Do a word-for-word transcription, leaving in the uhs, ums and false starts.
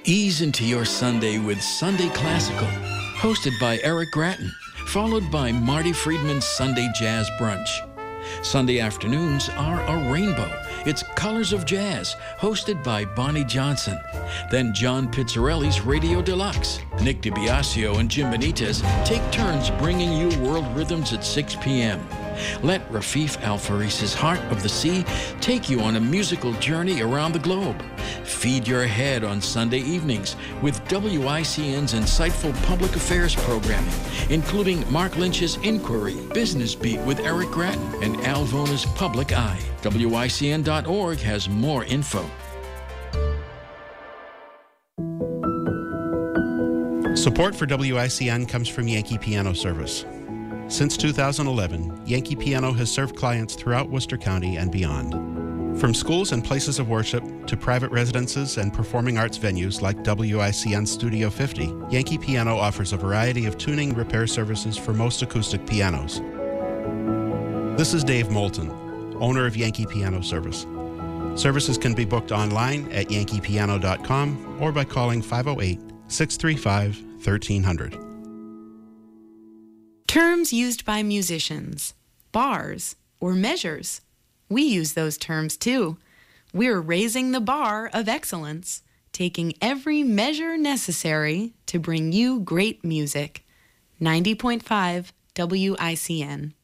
Ease into your Sunday with Sunday Classical, hosted by Eric Gratton, followed by Marty Friedman's Sunday Jazz Brunch. Sunday afternoons are a rainbow. It's Colors of Jazz, hosted by Bonnie Johnson. Then John Pizzarelli's Radio Deluxe. Nick DiBiasio and Jim Benitez take turns bringing you world rhythms at six p.m. Let Rafif Al-Faris's Heart of the Sea take you on a musical journey around the globe. Feed your head on Sunday evenings with W I C N's insightful public affairs programming, including Mark Lynch's Inquiry, Business Beat with Eric Gratton, and Al Vona's Public Eye. W I C N dot org has more info. Support for W I C N comes from Yankee Piano Service. Since two thousand eleven, Yankee Piano has served clients throughout Worcester County and beyond. From schools and places of worship to private residences and performing arts venues like W I C N Studio fifty, Yankee Piano offers a variety of tuning repair services for most acoustic pianos. This is Dave Moulton, owner of Yankee Piano Service. Services can be booked online at yankee piano dot com or by calling five oh eight, six three five, one three zero zero. Terms used by musicians, bars, or measures. We use those terms too. We're raising the bar of excellence, taking every measure necessary to bring you great music. ninety point five W I C N.